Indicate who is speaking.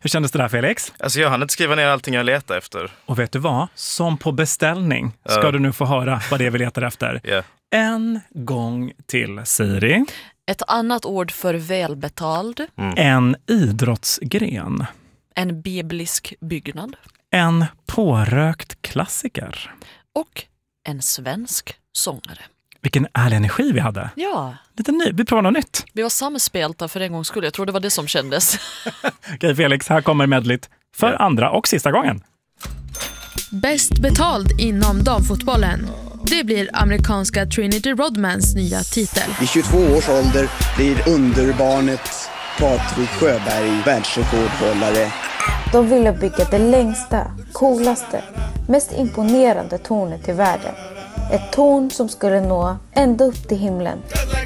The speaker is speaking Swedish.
Speaker 1: Hur kändes det där, Felix?
Speaker 2: Alltså jag hann inte skriva ner allting jag letar efter.
Speaker 1: Och vet du vad? Som på beställning ska du nu få höra vad det är vi letar efter.
Speaker 2: Yeah.
Speaker 1: En gång till, Siri.
Speaker 3: Ett annat ord för välbetald.
Speaker 1: En idrottsgren.
Speaker 3: En biblisk byggnad.
Speaker 1: En pårökt klassiker.
Speaker 3: Och en svensk sångare.
Speaker 1: Vilken ärlig energi vi hade.
Speaker 3: Ja.
Speaker 1: Lite ny, vi provar något nytt.
Speaker 3: Vi var samspelta för en gång skulle. Jag tror det var det som kändes.
Speaker 1: Okej Felix, här kommer medligt för andra och sista gången.
Speaker 4: Bäst betald inom damfotbollen. Det blir amerikanska Trinity Rodmans nya titel.
Speaker 5: I 22 års ålder blir underbarnet Patrik Sjöberg världsrekordhållare.
Speaker 6: De ville bygga det längsta, coolaste, mest imponerande tornet i världen. Ett torn som skulle nå ända upp till himlen.